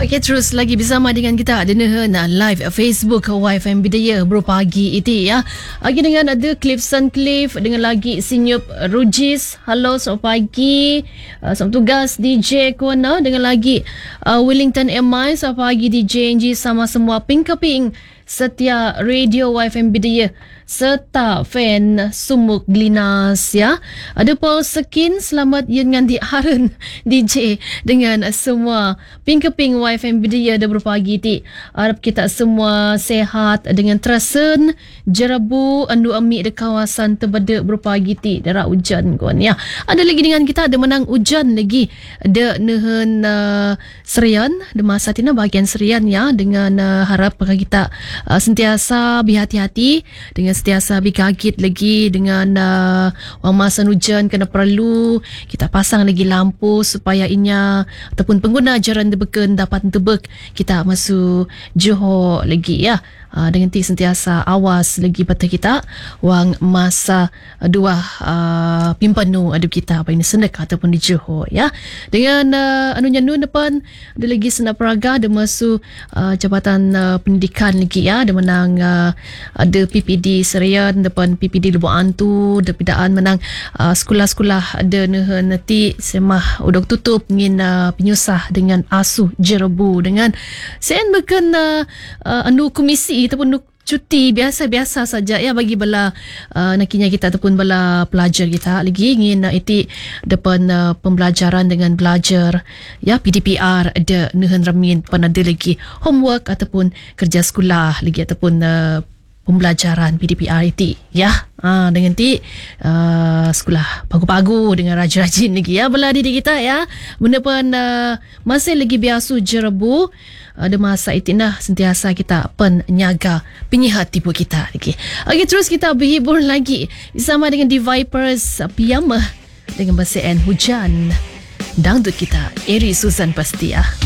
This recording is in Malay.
Okey, terus lagi bersama dengan kita dengan live Facebook YFM Bidaya bro pagi itu ya. Lagi dengan ada Cliff Suncliffe dengan lagi Sinyup Rujis. Halo, selamat pagi. Selamat tugas DJ Kona dengan lagi Wellington MI. Selamat pagi DJ NG sama semua ping-keping setia Radio YFM Bidaya serta fan Sumuk Glinas ya. Ada Paul Sekin, selamat dengan di Harun DJ dengan semua ping-keping YFM Bidaya dah berpagi ti. Harap kita semua sehat dengan terasen jerabu andu amik de kawasan terbeda berpagi ti darah hujan kawan ya. Ada lagi dengan kita ada menang hujan lagi de nehen Serian de masa tina bahagian Serian ya, dengan harap kita sentiasa berhati-hati dengan sentiasa berkaget lagi dengan masa hujan kena perlu kita pasang lagi lampu supaya inya ataupun pengguna jalan debeken dapat tebek kita masuk Johor lagi ya. Dengan ti sentiasa awas lagi bata kita wang masa dua pimpanu ada kita apa ini senek ataupun di Johor ya. Dengan anunya nun depan ada lagi Sena Praga ada masuk Jabatan Pendidikan lagi ya, ada menang ada PPD Serian depan PPD Lubuk Antu ada pidaan menang sekolah-sekolah ada nanti semah udah tutup ngin penyusah dengan asuh jerebu dengan sen beken anu komisi ataupun cuti biasa-biasa saja ya bagi bala nakinya kita ataupun bala pelajar kita lagi ingin iti depan pembelajaran dengan belajar ya PDPR ada nehen ramin pan ada lagi homework ataupun kerja sekolah lagi ataupun pembelajaran PDPR itu ya. Dengan ti sekolah pagu-pagu dengan rajin-rajin lagi ya bela diri kita ya. Benda pun masih lagi biasa jerebu ada masa itu nah sentiasa kita penyaga penyihat tipu kita lagi. Okey, terus kita berhibur lagi bersama dengan The Vipers Piyama dengan bahasa hujan dangdut kita Eri Susan pasti ya.